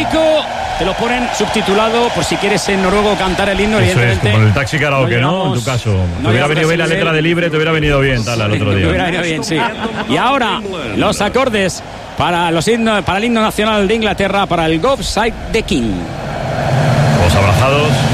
público. Te lo ponen subtitulado por si quieres en noruego cantar el himno. Eso es, como en el taxi karaoke, ¿no? En tu caso. Te hubiera venido bien la letra de Libre, te hubiera venido bien tal al otro día. Te hubiera venido bien, sí. Y ahora los acordes para el himno nacional de Inglaterra, para el God Save the King. Los abrazados.